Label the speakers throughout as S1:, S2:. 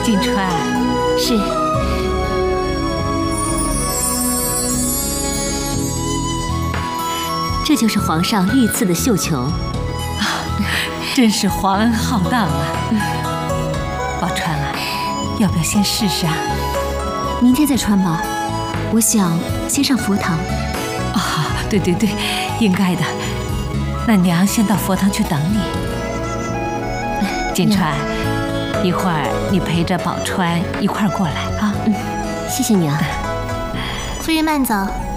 S1: 锦川，
S2: 是。这就是皇上御赐的绣球，
S1: 真是皇恩浩荡啊！宝钏啊，要不要先试试啊？
S3: 明天再穿吧，我想先上佛堂。
S1: 啊，对对对，应该的。那娘先到佛堂去等你。锦钏，一会儿你陪着宝钏一块儿过来啊。
S2: 谢谢娘。
S4: 夫人慢走。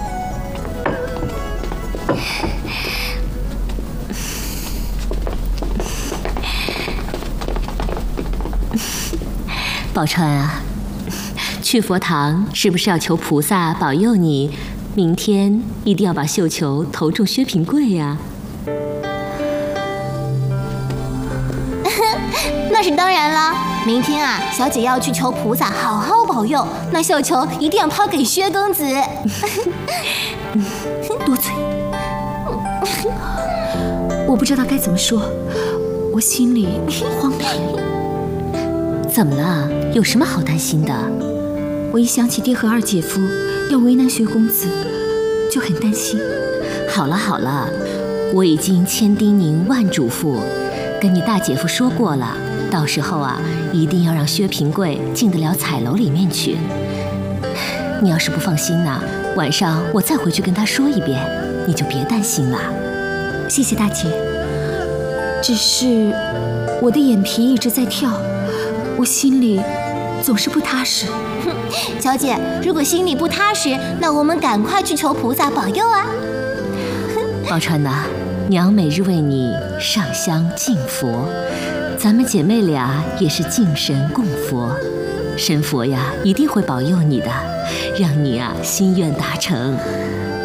S2: 宝钏啊，去佛堂是不是要求菩萨保佑你，明天一定要把绣球投中薛平贵呀？
S4: 那是当然啦，明天啊，小姐要去求菩萨好好保佑，那绣球一定要抛给薛公子。
S3: 多嘴，我不知道该怎么说，我心里慌乱。
S2: 怎么了？有什么好担心的？
S3: 我一想起爹和二姐夫要为难薛公子，就很担心。
S2: 好了好了，我已经千叮咛万嘱咐，跟你大姐夫说过了，到时候啊，一定要让薛平贵进得了彩楼里面去。你要是不放心呢，晚上我再回去跟他说一遍，你就别担心了。
S3: 谢谢大姐，只是我的眼皮一直在跳，我心里总是不踏实。
S4: 小姐，如果心里不踏实，那我们赶快去求菩萨保佑啊！
S2: 宝钏呐，娘每日为你上香敬佛，咱们姐妹俩也是敬神供佛，神佛呀一定会保佑你的，让你啊心愿达成。